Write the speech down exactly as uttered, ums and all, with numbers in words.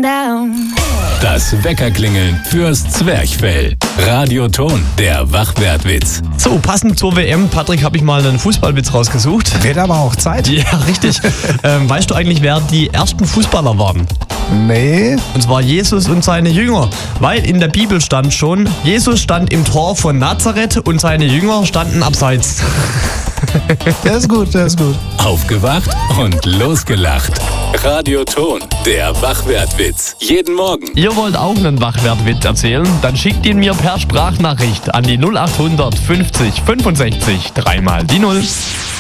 down. Das Weckerklingeln fürs Zwerchfell. Radioton, der Wachwertwitz. So, passend zur W M, Patrick, habe ich mal einen Fußballwitz rausgesucht. Wird aber auch Zeit. Ja, richtig. ähm, weißt du eigentlich, wer die ersten Fußballer waren? Nee. Und zwar Jesus und seine Jünger. Weil in der Bibel stand schon, Jesus stand im Tor von Nazareth und seine Jünger standen abseits. Der ist gut, der ist gut. Aufgewacht und losgelacht. Radioton, der Wachwertwitz. Jeden Morgen. Ihr wollt auch einen Wachwertwitz erzählen? Dann schickt ihn mir per Sprachnachricht an die null acht hundert fünfzig fünfundsechzig dreimal die null.